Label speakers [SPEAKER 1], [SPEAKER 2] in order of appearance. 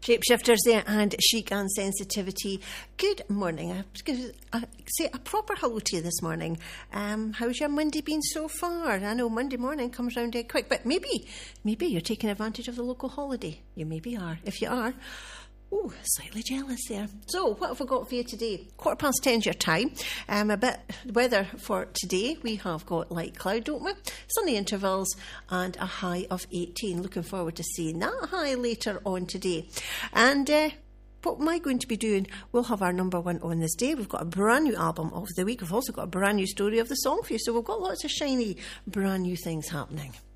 [SPEAKER 1] Shapeshifters there and Chic and Sensitivity. Good morning. I was going to say a proper hello to you this morning. How's your Monday been so far? I know Monday morning comes round dead quick, but maybe you're taking advantage of the local holiday. You maybe are. If you are, slightly jealous there. So, what have we got for you today? 10:15 your time. A bit weather for today. We have got light cloud, don't we? Sunny intervals and a high of 18. Looking forward to seeing that high later on today. And what am I going to be doing? We'll have our number one on this day. We've got a brand new album of the week. We've also got a brand new story of the song for you. So we've got lots of shiny, brand new things happening.